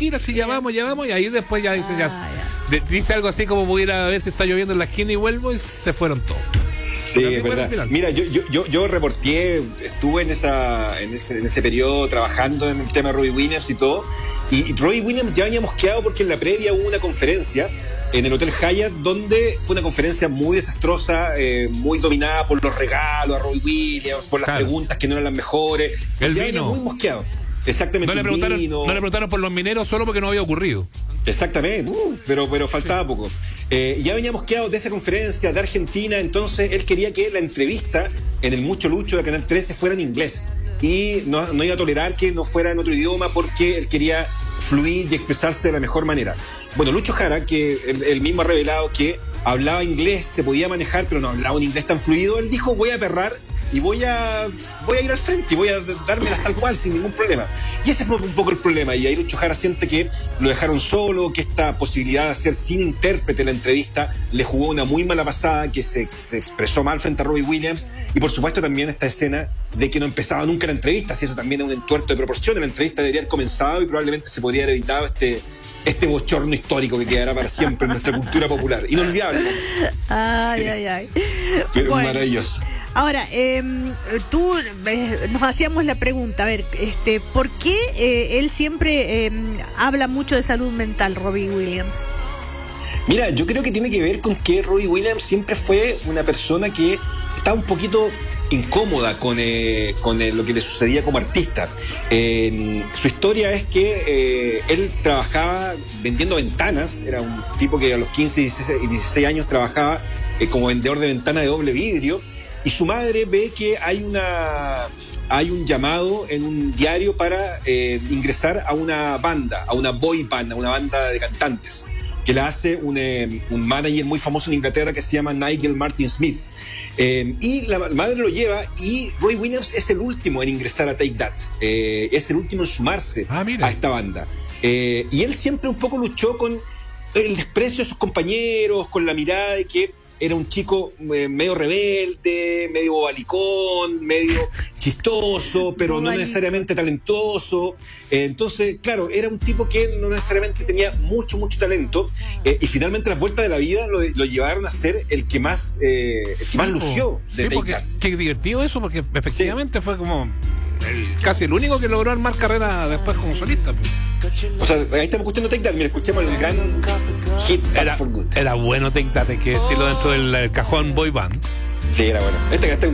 tranquila, si ya vamos, y ahí después ya dice, dice algo así como voy a ir a ver si está lloviendo en la esquina y vuelvo, y se fueron todos. Sí, es verdad. Mira, yo reporteé, estuve en ese periodo trabajando en el tema de Robbie Williams y todo, y Robbie Williams ya había mosqueado porque en la previa hubo una conferencia en el Hotel Hyatt donde fue una conferencia muy desastrosa, muy dominada por los regalos a Robbie Williams, por las preguntas que no eran las mejores. El vino. Muy mosqueado. Exactamente. No le preguntaron por los mineros solo porque no había ocurrido. Exactamente, pero faltaba poco. Ya veníamos quedados de esa conferencia de Argentina, entonces él quería que la entrevista en el Mucho Lucho de Canal 13 fuera en inglés y no iba a tolerar que no fuera en otro idioma porque él quería fluir y expresarse de la mejor manera. Bueno, Lucho Jara, que él mismo ha revelado que hablaba inglés, se podía manejar, pero no hablaba un inglés tan fluido, él dijo, voy a perrar y voy a ir al frente y voy a dármelas tal cual sin ningún problema. Y ese fue un poco el problema, y ahí Lucho Jara siente que lo dejaron solo, que esta posibilidad de hacer sin intérprete la entrevista le jugó una muy mala pasada, que se expresó mal frente a Robbie Williams, y por supuesto también esta escena de que no empezaba nunca la entrevista, si eso también es un entuerto de proporciones, la entrevista debería haber comenzado y probablemente se podría haber evitado este bochorno histórico que quedará para siempre en nuestra cultura popular. Inolvidable. Ay. Pero bueno, maravilloso. Ahora, tú nos hacíamos la pregunta, a ver, ¿por qué él siempre habla mucho de salud mental, Robbie Williams? Mira, yo creo que tiene que ver con que Robbie Williams siempre fue una persona que estaba un poquito incómoda con lo que le sucedía como artista. Su historia es que él trabajaba vendiendo ventanas, era un tipo que a los 15 y 16 años trabajaba como vendedor de ventanas de doble vidrio, y su madre ve que hay un llamado en un diario para ingresar a una banda, a una boy band, a una banda de cantantes, que la hace un manager muy famoso en Inglaterra que se llama Nigel Martin Smith. Y la madre lo lleva, y Roy Williams es el último en ingresar a Take That, es el último en sumarse a esta banda, y él siempre un poco luchó con el desprecio de sus compañeros, con la mirada de que era un chico medio rebelde, medio bobalicón, medio chistoso, pero no necesariamente talentoso. Entonces, claro, era un tipo que no necesariamente tenía mucho talento, y finalmente las vueltas de la vida lo llevaron a ser el que más lució de Take That. Qué divertido eso, porque efectivamente fue como casi el único que logró armar carrera después como solista. O sea, ahí estamos escuchando Take That. Mira, escuchemos el gran hit Back for Good. Era bueno Take That, hay que decirlo, dentro del cajón boy band. Sí, era bueno. Este